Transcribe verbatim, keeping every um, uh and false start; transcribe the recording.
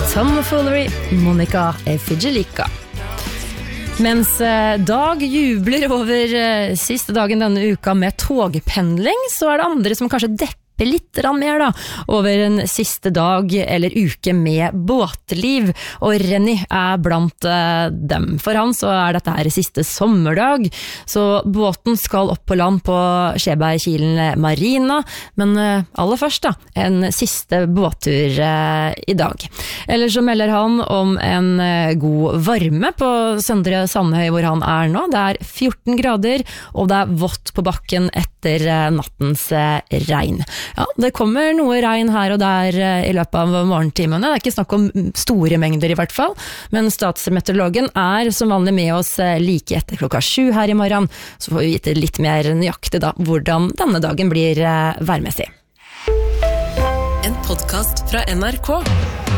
Tomfoolery, Monica Efigelica. Mens Dag jubler over siste dagen denne uka med togpendling, så er det andre som kanskje depper litt mer da, over en siste dag eller uke med båtliv, og Renny er blant uh, dem. For han så er dette her siste sommerdag, så båten skal opp på land på Skjebergkilen Marina, men uh, aller først da, en siste båttur uh, i dag. Ellers så melder han om en uh, god varme på Søndre Sandhøy hvor han er nå. Det er fjorten grader, og det er vått på bakken etter uh, nattens uh, regn. Ja, det kommer noe regn her og der i løpet av morgentimene. Det er ikke snakk om store mengder i hvert fall, men statsmeteorologen er som vanlig med oss like etter klokka sju her i morgen, så får vi vite litt mer nøyaktig da, hvordan denne dagen blir værmessig. En podcast fra N R K.